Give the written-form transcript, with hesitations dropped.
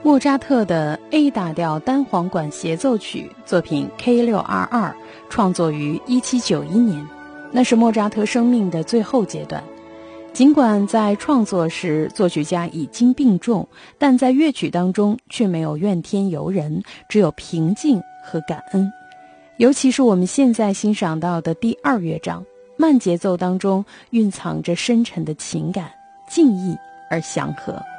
莫扎特的 A 大调单簧管协奏曲作品 K622 创作于1791年，那是莫扎特生命的最后阶段。尽管在创作时作曲家已经病重，但在乐曲当中却没有怨天尤人，只有平静和感恩。尤其是我们现在欣赏到的第2乐章，慢节奏当中蕴藏着深沉的情感，静谧而祥和。